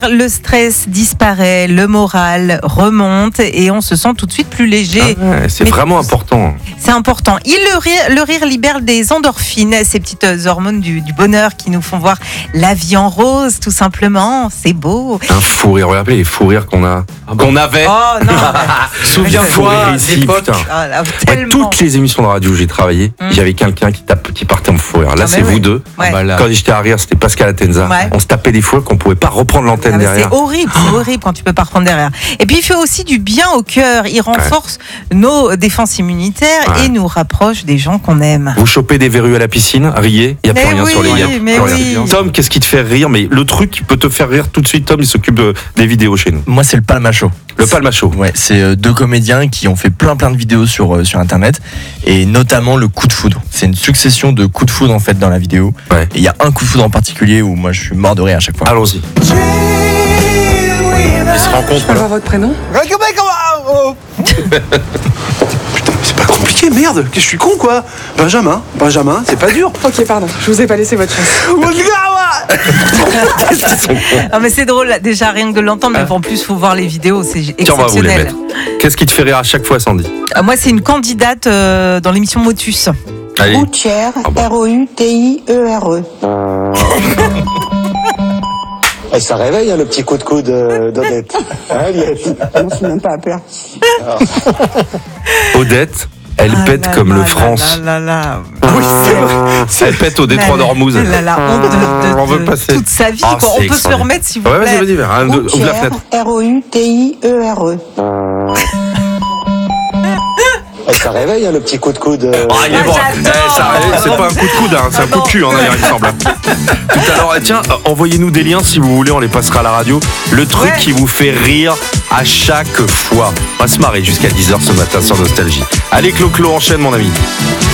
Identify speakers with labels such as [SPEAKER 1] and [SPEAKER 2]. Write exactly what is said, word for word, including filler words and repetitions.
[SPEAKER 1] Le stress disparaît, le moral remonte et on se sent tout de suite plus léger.
[SPEAKER 2] Ah ouais, c'est
[SPEAKER 1] Mais
[SPEAKER 2] vraiment important.
[SPEAKER 1] C'est important. Il, le, rire, le rire libère des endorphines, ces petites hormones du, du bonheur qui nous font voir la vie en rose, tout simplement. C'est beau.
[SPEAKER 2] Un fou rire, regardez les fous rires qu'on a, qu'on avait.
[SPEAKER 1] Oh non,
[SPEAKER 2] Souviens-toi ici, putain.
[SPEAKER 1] Ah, là,
[SPEAKER 2] Ouais,
[SPEAKER 1] tellement.
[SPEAKER 2] toutes les émissions de radio où j'ai travaillé,
[SPEAKER 1] Mm.
[SPEAKER 2] j'avais quelqu'un qui, tape, qui partait en fou rire. Là,
[SPEAKER 1] Ah,
[SPEAKER 2] c'est
[SPEAKER 1] mais
[SPEAKER 2] vous
[SPEAKER 1] ouais.
[SPEAKER 2] deux.
[SPEAKER 1] Ouais.
[SPEAKER 3] Ah bah là.
[SPEAKER 2] Quand j'étais à rire, c'était Pascal Atenza.
[SPEAKER 1] Ouais.
[SPEAKER 2] On se tapait des fois qu'on pouvait pas reprendre l'antenne
[SPEAKER 1] Ah, mais
[SPEAKER 2] derrière.
[SPEAKER 1] c'est horrible, c'est horrible quand tu peux pas reprendre derrière. Et puis il fait aussi du bien au cœur. Il renforce nos défenses immunitaires
[SPEAKER 2] Ouais.
[SPEAKER 1] et nous rapproche des gens qu'on aime.
[SPEAKER 2] Vous chopez des verrues à la piscine, riez, il n'y a
[SPEAKER 1] Mais
[SPEAKER 2] plus rien
[SPEAKER 1] oui,
[SPEAKER 2] sur les yeux.
[SPEAKER 1] mais
[SPEAKER 2] plus rien.
[SPEAKER 1] oui.
[SPEAKER 2] Tom, qu'est-ce qui te fait rire? Mais le truc qui peut te faire rire tout de suite, Tom, il s'occupe de- des vidéos chez nous.
[SPEAKER 3] Moi, c'est le Palma Show.
[SPEAKER 2] Le Palma Show.
[SPEAKER 3] Ouais, c'est euh, deux comédiens qui ont fait plein plein de vidéos sur euh, sur internet et notamment le coup de foudre. C'est une succession de coups de foudre en fait dans la vidéo.
[SPEAKER 2] Ouais.
[SPEAKER 3] Et il y a un coup de foudre en particulier où moi je suis mort de rire à chaque fois.
[SPEAKER 2] Allons-y. Ils se rencontrent là.
[SPEAKER 4] Pas votre prénom?
[SPEAKER 5] Putain, c'est pas compliqué, merde. Qu'est-ce que je suis con, quoi. Benjamin, Benjamin, c'est pas dur.
[SPEAKER 4] Ok, pardon, je vous ai pas laissé votre chance.
[SPEAKER 1] Ah, mais c'est drôle, déjà rien que de l'entendre, mais en plus, faut voir les vidéos, c'est
[SPEAKER 2] Tiens, on va vous les
[SPEAKER 1] exceptionnel.
[SPEAKER 2] mettre. Qu'est-ce qui te fait rire à chaque fois, Sandy?
[SPEAKER 1] Ah, moi, c'est une candidate euh, dans l'émission Motus.
[SPEAKER 2] Allez.
[SPEAKER 6] Routière,
[SPEAKER 2] Ah bon.
[SPEAKER 6] R O U T I E R E.
[SPEAKER 7] Et ça réveille, hein, le petit coup de coude euh, d'Odette. Hein, Liette
[SPEAKER 6] Je ne suis même pas peur.
[SPEAKER 2] Odette, elle
[SPEAKER 1] Ah
[SPEAKER 2] pète
[SPEAKER 1] là
[SPEAKER 2] comme
[SPEAKER 1] là
[SPEAKER 2] le
[SPEAKER 1] là
[SPEAKER 2] France.
[SPEAKER 1] là là là.
[SPEAKER 2] Oui, c'est vrai. Elle pète au détroit d'Ormuz.
[SPEAKER 1] La, la honte de, de-
[SPEAKER 2] On veut
[SPEAKER 1] de
[SPEAKER 2] passer.
[SPEAKER 1] toute sa vie.
[SPEAKER 2] Ah,
[SPEAKER 1] quoi. On
[SPEAKER 2] c'est
[SPEAKER 1] peut se le
[SPEAKER 2] extraordinaire.
[SPEAKER 1] remettre, s'il vous
[SPEAKER 2] Ouais,
[SPEAKER 1] plaît.
[SPEAKER 2] vas-y, vas-y, un, deux, ouvre la
[SPEAKER 6] Routière,
[SPEAKER 2] fenêtre.
[SPEAKER 6] R O U T I E R E.
[SPEAKER 7] Et ça réveille, hein, le petit coup de coude. euh,
[SPEAKER 2] Ah, il est bon.
[SPEAKER 1] j'adore.
[SPEAKER 2] Eh, ça, eh, c'est pas un coup de coude, hein, c'est un coup de cul, hein, d'ailleurs, il me semble. Tout à l'heure, eh, tiens, euh, envoyez-nous des liens si vous voulez, on les passera à la radio. Le truc
[SPEAKER 1] Ouais.
[SPEAKER 2] qui vous fait rire à chaque fois. On va se marrer jusqu'à dix heures ce matin sur Nostalgie. Allez, Clo-Clo, enchaîne, mon ami.